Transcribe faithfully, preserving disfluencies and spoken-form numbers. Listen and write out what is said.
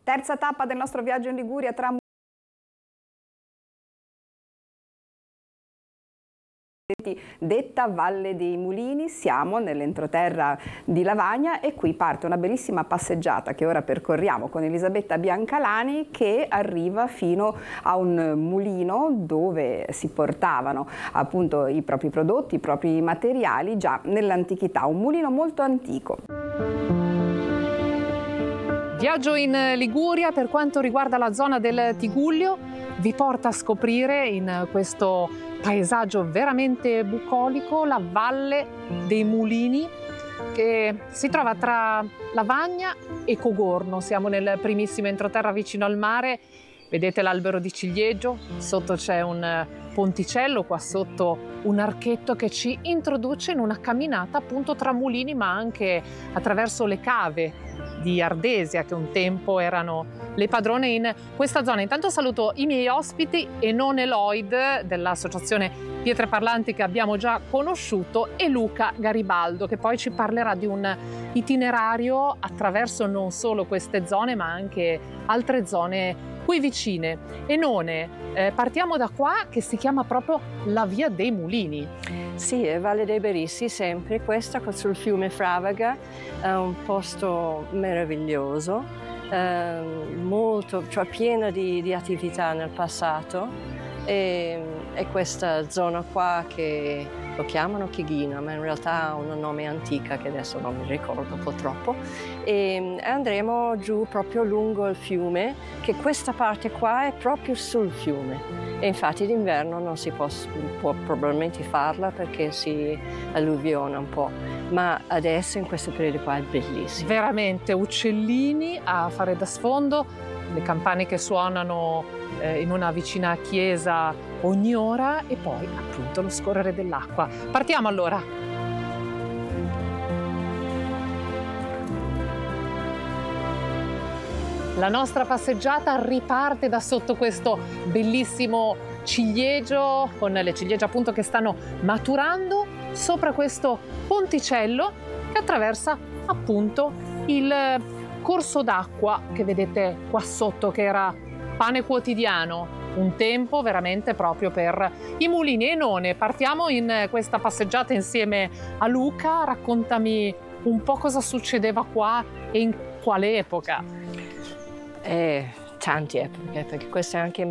Terza tappa del nostro viaggio in Liguria tra detta Valle dei Mulini. Siamo nell'entroterra di Lavagna e qui parte una bellissima passeggiata che ora percorriamo con Elisabetta Biancalani, che arriva fino a un mulino dove si portavano appunto i propri prodotti, i propri materiali già nell'antichità, un mulino molto antico. Viaggio in Liguria per quanto riguarda la zona del Tigullio vi porta a scoprire in questo paesaggio veramente bucolico la Valle dei Mulini, che si trova tra Lavagna e Cogorno. Siamo nel primissimo entroterra vicino al mare. Vedete l'albero di ciliegio, sotto c'è un ponticello, qua sotto un archetto che ci introduce in una camminata appunto tra mulini, ma anche attraverso le cave di Ardesia, che un tempo erano le padrone in questa zona. Intanto saluto i miei ospiti, Enone Lloyd dell'associazione Pietre Parlanti che abbiamo già conosciuto, e Luca Garibaldo, che poi ci parlerà di un itinerario attraverso non solo queste zone ma anche altre zone qui vicine. Enone, eh, partiamo da qua, che si chiama proprio la Via dei Mulini. Sì, è Valle dei Berissi, sempre questa, sul fiume Fravaga, è un posto meraviglioso, eh, molto, cioè pieno di, di attività nel passato, e, e questa zona qua che lo chiamano Chighina, ma in realtà ha un nome antica che adesso non mi ricordo purtroppo, e andremo giù proprio lungo il fiume, che questa parte qua è proprio sul fiume. E infatti d'inverno non si può, può probabilmente farla perché si alluviona un po', ma adesso in questo periodo qua è bellissimo. Veramente uccellini a fare da sfondo, le campane che suonano eh, in una vicina chiesa ogni ora, e poi appunto lo scorrere dell'acqua. Partiamo allora. La nostra passeggiata riparte da sotto questo bellissimo ciliegio, con le ciliegie appunto che stanno maturando, sopra questo ponticello che attraversa appunto il corso d'acqua che vedete qua sotto, che era pane quotidiano un tempo veramente proprio per i mulini. Enone, partiamo in questa passeggiata insieme a Luca. Raccontami un po' cosa succedeva qua e in quale epoca. Eh, tante epoche, perché questa è anche